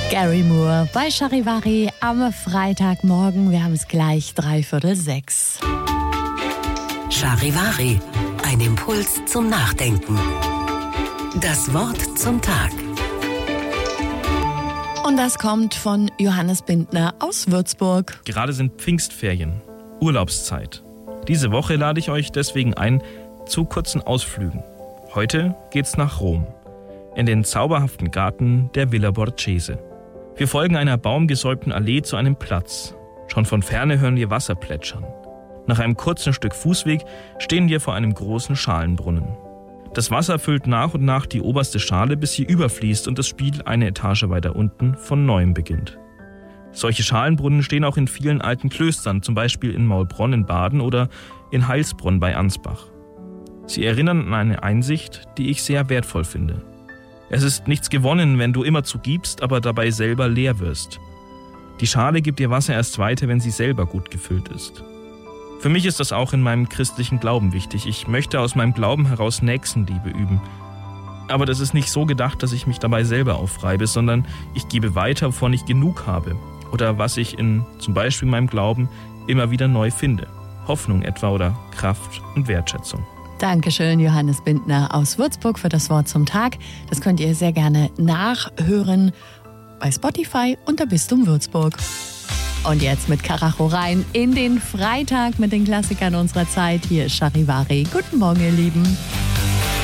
Gary Moore bei Charivari am Freitagmorgen. Wir haben es gleich 5:45. Charivari, ein Impuls zum Nachdenken. Das Wort zum Tag. Und das kommt von Johannes Bindner aus Würzburg. Gerade sind Pfingstferien, Urlaubszeit. Diese Woche lade ich euch deswegen ein zu kurzen Ausflügen. Heute geht's nach Rom, in den zauberhaften Garten der Villa Borghese. Wir folgen einer baumgesäumten Allee zu einem Platz. Schon von Ferne hören wir Wasser plätschern. Nach einem kurzen Stück Fußweg stehen wir vor einem großen Schalenbrunnen. Das Wasser füllt nach und nach die oberste Schale, bis sie überfließt und das Spiel eine Etage weiter unten von neuem beginnt. Solche Schalenbrunnen stehen auch in vielen alten Klöstern, zum Beispiel in Maulbronn in Baden oder in Heilsbronn bei Ansbach. Sie erinnern an eine Einsicht, die ich sehr wertvoll finde. Es ist nichts gewonnen, wenn du immerzu gibst, aber dabei selber leer wirst. Die Schale gibt ihr Wasser erst weiter, wenn sie selber gut gefüllt ist. Für mich ist das auch in meinem christlichen Glauben wichtig. Ich möchte aus meinem Glauben heraus Nächstenliebe üben. Aber das ist nicht so gedacht, dass ich mich dabei selber aufreibe, sondern ich gebe weiter, wovon ich genug habe. Oder was ich in zum Beispiel meinem Glauben immer wieder neu finde. Hoffnung etwa oder Kraft und Wertschätzung. Dankeschön, Johannes Bindner aus Würzburg, für das Wort zum Tag. Das könnt ihr sehr gerne nachhören bei Spotify unter Bistum Würzburg. Und jetzt mit Karacho rein in den Freitag mit den Klassikern unserer Zeit. Hier ist Charivari. Guten Morgen, ihr Lieben.